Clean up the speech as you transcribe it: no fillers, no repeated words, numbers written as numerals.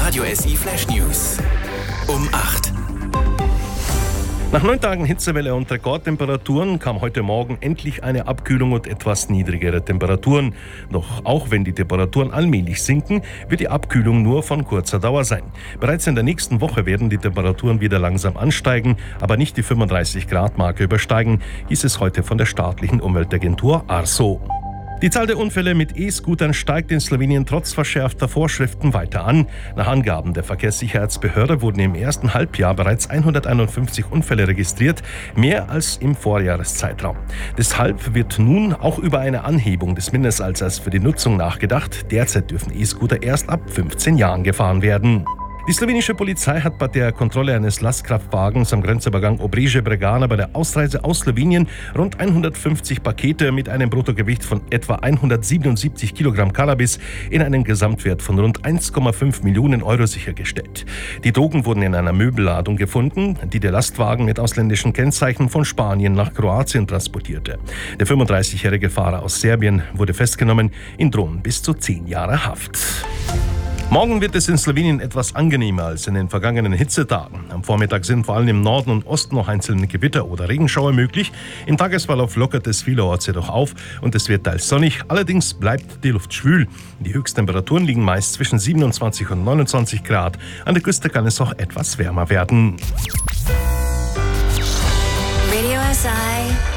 Radio SI Flash News um 8. Nach 9 Tagen Hitzewelle und Rekordtemperaturen kam heute Morgen endlich eine Abkühlung und etwas niedrigere Temperaturen. Doch auch wenn die Temperaturen allmählich sinken, wird die Abkühlung nur von kurzer Dauer sein. Bereits in der nächsten Woche werden die Temperaturen wieder langsam ansteigen, aber nicht die 35-Grad-Marke übersteigen, hieß es heute von der staatlichen Umweltagentur ARSO. Die Zahl der Unfälle mit E-Scootern steigt in Slowenien trotz verschärfter Vorschriften weiter an. Nach Angaben der Verkehrssicherheitsbehörde wurden im ersten Halbjahr bereits 151 Unfälle registriert, mehr als im Vorjahreszeitraum. Deshalb wird nun auch über eine Anhebung des Mindestalters für die Nutzung nachgedacht. Derzeit dürfen E-Scooter erst ab 15 Jahren gefahren werden. Die slowenische Polizei hat bei der Kontrolle eines Lastkraftwagens am Grenzübergang Obrežje-Bregana bei der Ausreise aus Slowenien rund 150 Pakete mit einem Bruttogewicht von etwa 177 Kilogramm Cannabis in einem Gesamtwert von rund 1,5 Millionen Euro sichergestellt. Die Drogen wurden in einer Möbelladung gefunden, die der Lastwagen mit ausländischen Kennzeichen von Spanien nach Kroatien transportierte. Der 35-jährige Fahrer aus Serbien wurde festgenommen, ihm drohen bis zu 10 Jahre Haft. Morgen wird es in Slowenien etwas angenehmer als in den vergangenen Hitzetagen. Am Vormittag sind vor allem im Norden und Osten noch einzelne Gewitter oder Regenschauer möglich. Im Tagesverlauf lockert es vielerorts jedoch auf und es wird teils sonnig. Allerdings bleibt die Luft schwül. Die Höchsttemperaturen liegen meist zwischen 27 und 29 Grad. An der Küste kann es auch etwas wärmer werden. Radio SI